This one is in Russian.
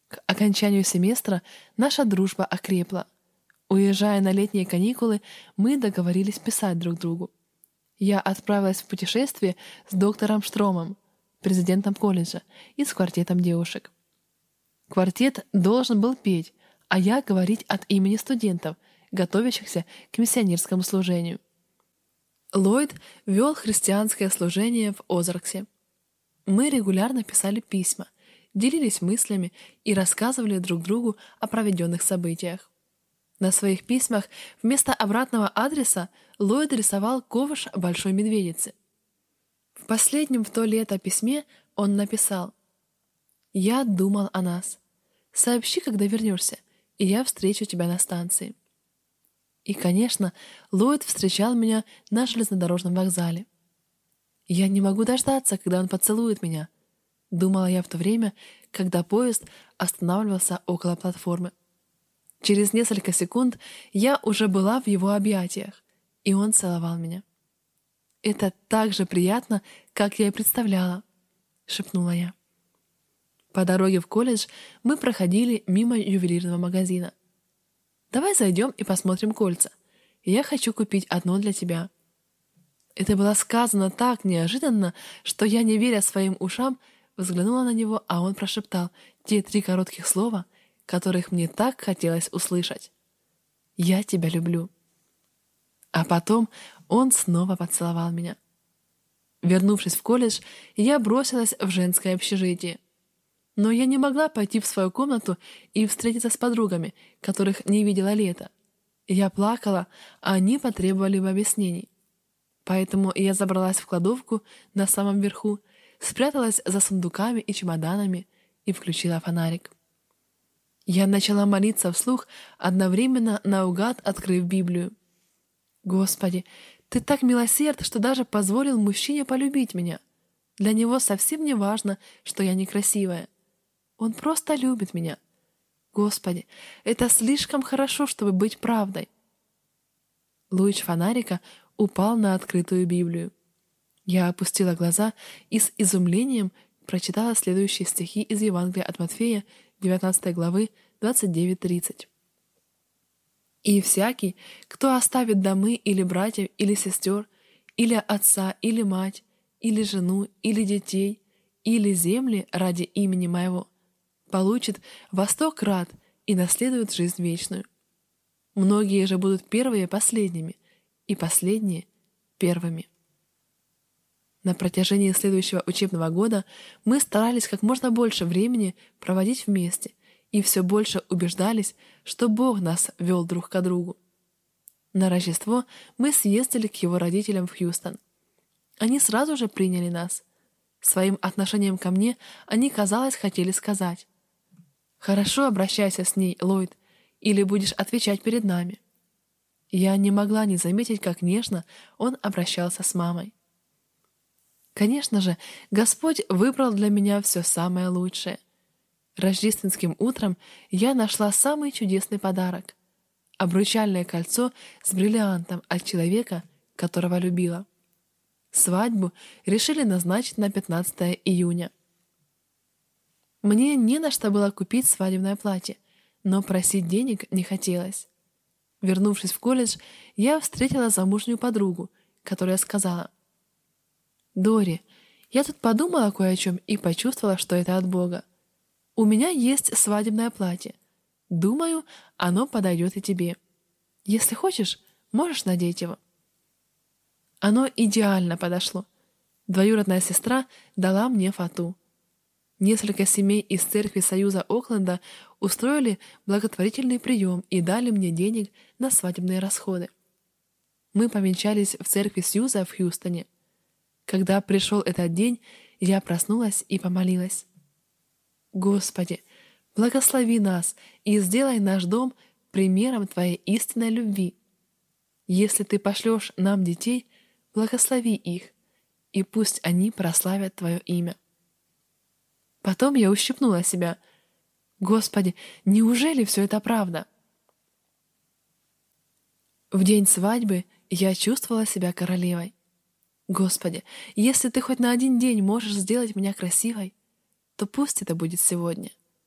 К окончанию семестра наша дружба окрепла. Уезжая на летние каникулы, мы договорились писать друг другу. Я отправилась в путешествие с доктором Штромом, президентом колледжа, и с квартетом девушек. Квартет должен был петь, а я говорить от имени студентов, готовящихся к миссионерскому служению. Ллойд вел христианское служение в Озарксе. Мы регулярно писали письма, делились мыслями и рассказывали друг другу о проведенных событиях. На своих письмах вместо обратного адреса Ллойд рисовал ковш большой медведицы. В последнем в то лето письме он написал: «Я думал о нас. Сообщи, когда вернешься, и я встречу тебя на станции». И, конечно, Ллойд встречал меня на железнодорожном вокзале. «Я не могу дождаться, когда он поцелует меня», — думала я в то время, когда поезд останавливался около платформы. Через несколько секунд я уже была в его объятиях, и он целовал меня. «Это так же приятно, как я и представляла», — шепнула я. По дороге в колледж мы проходили мимо ювелирного магазина. «Давай зайдем и посмотрим кольца. Я хочу купить одно для тебя». Это было сказано так неожиданно, что я, не веря своим ушам, взглянула на него, а он прошептал те 3 коротких слова, которых мне так хотелось услышать. «Я тебя люблю». А потом он снова поцеловал меня. Вернувшись в колледж, я бросилась в женское общежитие. Но я не могла пойти в свою комнату и встретиться с подругами, которых не видела лето. Я плакала, а они потребовали бы объяснений. Поэтому я забралась в кладовку на самом верху, спряталась за сундуками и чемоданами и включила фонарик. Я начала молиться вслух, одновременно наугад открыв Библию. «Господи, Ты так милосерд, что даже позволил мужчине полюбить меня. Для него совсем не важно, что я некрасивая. Он просто любит меня. Господи, это слишком хорошо, чтобы быть правдой». Луч фонарика упал на открытую Библию. Я опустила глаза и с изумлением прочитала следующие стихи из Евангелия от Матфея, 19 главы, 29-30. «И всякий, кто оставит домы или братьев, или сестер, или отца, или мать, или жену, или детей, или земли ради имени Моего, получит во 100 крат и наследует жизнь вечную. Многие же будут первые последними, и последние первыми». На протяжении следующего учебного года мы старались как можно больше времени проводить вместе и все больше убеждались, что Бог нас вел друг к другу. На Рождество мы съездили к его родителям в Хьюстон. Они сразу же приняли нас. Своим отношением ко мне они, казалось, хотели сказать: «Хорошо обращайся с ней, Ллойд, или будешь отвечать перед нами». Я не могла не заметить, как нежно он обращался с мамой. Конечно же, Господь выбрал для меня все самое лучшее. Рождественским утром я нашла самый чудесный подарок — обручальное кольцо с бриллиантом от человека, которого любила. Свадьбу решили назначить на 15 июня. Мне не на что было купить свадебное платье, но просить денег не хотелось. Вернувшись в колледж, я встретила замужнюю подругу, которая сказала: «Дори, я тут подумала кое о чем и почувствовала, что это от Бога. У меня есть свадебное платье. Думаю, оно подойдет и тебе. Если хочешь, можешь надеть его». Оно идеально подошло. Двоюродная сестра дала мне фату. Несколько семей из церкви Союза Окленда устроили благотворительный прием и дали мне денег на свадебные расходы. Мы повенчались в церкви Союза в Хьюстоне. Когда пришел этот день, я проснулась и помолилась: «Господи, благослови нас и сделай наш дом примером Твоей истинной любви. Если Ты пошлешь нам детей, благослови их, и пусть они прославят Твое имя». Потом я ущипнула себя. Господи, неужели все это правда? В день свадьбы я чувствовала себя королевой. Господи, если Ты хоть на один день можешь сделать меня красивой, то пусть это будет сегодня.